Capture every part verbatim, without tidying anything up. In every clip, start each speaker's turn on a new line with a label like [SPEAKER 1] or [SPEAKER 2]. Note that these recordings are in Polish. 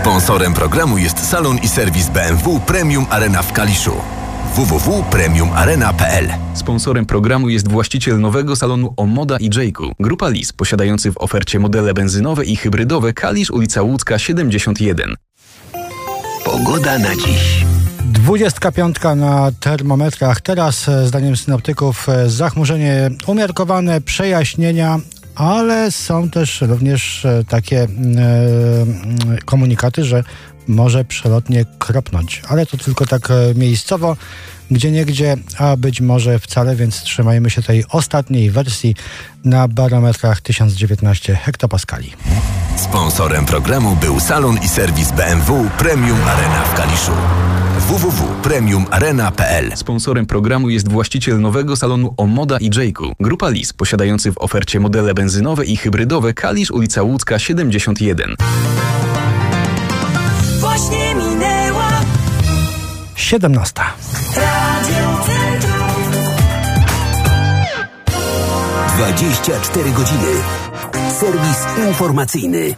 [SPEAKER 1] Sponsorem programu jest salon i serwis B M W Premium Arena w Kaliszu. w w w kropka premium arena kropka p l.
[SPEAKER 2] Sponsorem programu jest właściciel nowego salonu Omoda i Jayku. Grupa Lis, posiadający w ofercie modele benzynowe i hybrydowe Kalisz, ulica Łódzka siedemdziesiąt jeden.
[SPEAKER 1] Pogoda na dziś.
[SPEAKER 3] Dwudziestka piątka na termometrach. Teraz, zdaniem synoptyków, zachmurzenie umiarkowane, przejaśnienia, ale są też również takie e, komunikaty, że może przelotnie kropnąć. Ale to tylko tak miejscowo, gdzieniegdzie, a być może wcale, więc trzymajmy się tej ostatniej wersji na barometrach tysiąc dziewiętnaście hektopaskali.
[SPEAKER 1] Sponsorem programu był salon i serwis B M W Premium Arena w Kaliszu. w w w kropka premium arena kropka p l.
[SPEAKER 2] Sponsorem programu jest właściciel nowego salonu Omoda i Jayku. Grupa Lis, posiadający w ofercie modele benzynowe i hybrydowe Kalisz, ulica Łódzka siedemdziesiąt jeden.
[SPEAKER 4] Właśnie minęła
[SPEAKER 3] siedemnasta.
[SPEAKER 4] Radio Centrum.
[SPEAKER 1] dwadzieścia cztery godziny. Serwis informacyjny.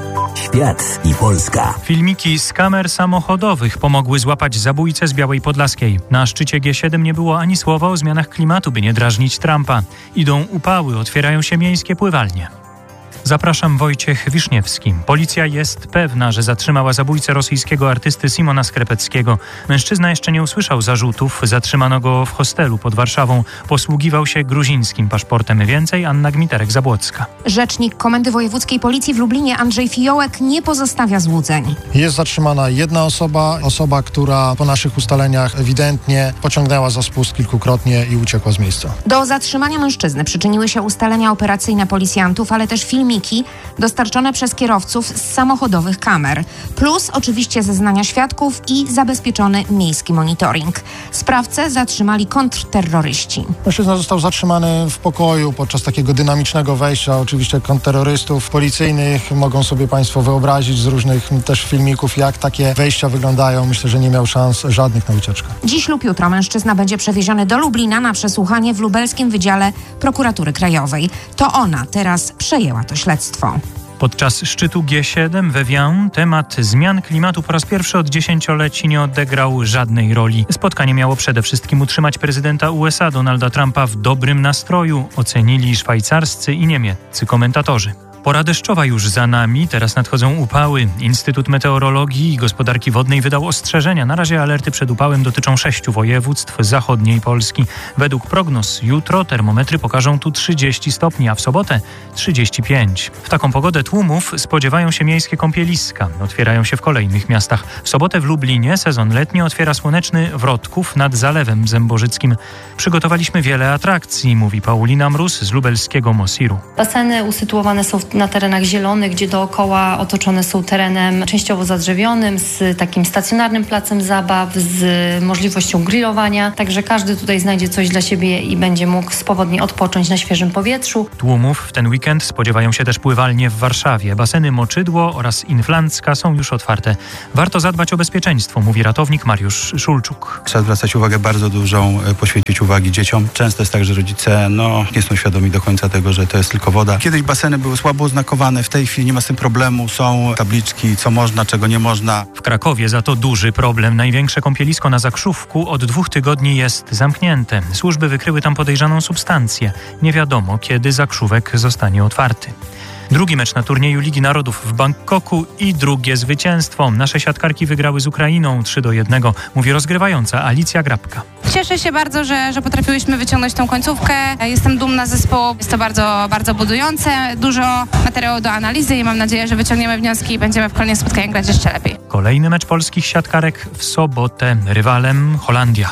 [SPEAKER 1] Świat i Polska.
[SPEAKER 5] Filmiki z kamer samochodowych pomogły złapać zabójcę z Białej Podlaskiej. Na szczycie G siedem nie było ani słowa o zmianach klimatu, by nie drażnić Trumpa. Idą upały, otwierają się miejskie pływalnie. Zapraszam, Wojciech Wiszniewski. Policja jest pewna, że zatrzymała zabójcę rosyjskiego artysty Simona Skrepeckiego. Mężczyzna jeszcze nie usłyszał zarzutów. Zatrzymano go w hostelu pod Warszawą. Posługiwał się gruzińskim paszportem. Więcej Anna Gmiterek-Zabłocka.
[SPEAKER 6] Rzecznik Komendy Wojewódzkiej Policji w Lublinie Andrzej Fiołek nie pozostawia złudzeń.
[SPEAKER 7] Jest zatrzymana jedna osoba, osoba, która po naszych ustaleniach ewidentnie pociągnęła za spust kilkukrotnie i uciekła z miejsca.
[SPEAKER 6] Do zatrzymania mężczyzny przyczyniły się ustalenia operacyjne policjantów, ale też filmiki dostarczone przez kierowców z samochodowych kamer. Plus oczywiście zeznania świadków i zabezpieczony miejski monitoring. Sprawcę zatrzymali kontrterroryści.
[SPEAKER 7] Mężczyzna został zatrzymany w pokoju podczas takiego dynamicznego wejścia. Oczywiście kontrterrorystów policyjnych. Mogą sobie Państwo wyobrazić z różnych też filmików, jak takie wejścia wyglądają. Myślę, że nie miał szans żadnych na ucieczkę.
[SPEAKER 6] Dziś lub jutro mężczyzna będzie przewieziony do Lublina na przesłuchanie w lubelskim wydziale Prokuratury Krajowej. To ona teraz przejęła to śledztwo.
[SPEAKER 5] Podczas szczytu G siedem we Evian temat zmian klimatu po raz pierwszy od dziesięcioleci nie odegrał żadnej roli. Spotkanie miało przede wszystkim utrzymać prezydenta U S A Donalda Trumpa w dobrym nastroju, ocenili szwajcarscy i niemieccy komentatorzy. Pora deszczowa już za nami, teraz nadchodzą upały. Instytut Meteorologii i Gospodarki Wodnej wydał ostrzeżenia. Na razie alerty przed upałem dotyczą sześciu województw zachodniej Polski. Według prognoz jutro termometry pokażą tu trzydzieści stopni, a w sobotę trzydzieści pięć. W taką pogodę tłumów spodziewają się miejskie kąpieliska. Otwierają się w kolejnych miastach. W sobotę w Lublinie sezon letni otwiera słoneczny Wrodków nad Zalewem Zębożyckim. Przygotowaliśmy wiele atrakcji, mówi Paulina Mróz z lubelskiego Mosiru.
[SPEAKER 8] Baseny usytuowane są w na terenach zielonych, gdzie dookoła otoczone są terenem częściowo zadrzewionym, z takim stacjonarnym placem zabaw, z możliwością grillowania. Także każdy tutaj znajdzie coś dla siebie i będzie mógł swobodnie odpocząć na świeżym powietrzu.
[SPEAKER 5] Tłumów w ten weekend spodziewają się też pływalnie w Warszawie. Baseny Moczydło oraz Inflancka są już otwarte. Warto zadbać o bezpieczeństwo, mówi ratownik Mariusz Szulczuk.
[SPEAKER 9] Trzeba zwracać uwagę bardzo dużą, poświęcić uwagi dzieciom. Często jest tak, że rodzice no, nie są świadomi do końca tego, że to jest tylko woda. Kiedyś baseny były słabo oznakowane, w tej chwili nie ma z tym problemu. Są tabliczki, co można, czego nie można.
[SPEAKER 5] W Krakowie za to duży problem. Największe kąpielisko na Zakrzówku od dwóch tygodni jest zamknięte. Służby wykryły tam podejrzaną substancję. Nie wiadomo, kiedy Zakrzówek zostanie otwarty. Drugi mecz na turnieju Ligi Narodów w Bangkoku i drugie zwycięstwo. Nasze siatkarki wygrały z Ukrainą trzy do jednego, mówi rozgrywająca Alicja Grabka.
[SPEAKER 10] Cieszę się bardzo, że, że potrafiłyśmy wyciągnąć tą końcówkę. Jestem dumna z zespołu. Jest to bardzo, bardzo budujące. Dużo materiału do analizy i mam nadzieję, że wyciągniemy wnioski i będziemy w kolejnych spotkaniach grać jeszcze lepiej.
[SPEAKER 5] Kolejny mecz polskich siatkarek w sobotę. Rywalem Holandia.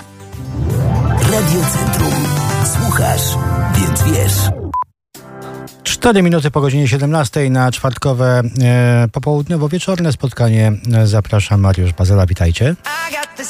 [SPEAKER 1] Radio Centrum. Słuchasz, więc wiesz.
[SPEAKER 3] Cztery minuty po godzinie siedemnastej na czwartkowe e, popołudniowo-wieczorne spotkanie. Zapraszam, Mariusz Bazela, witajcie.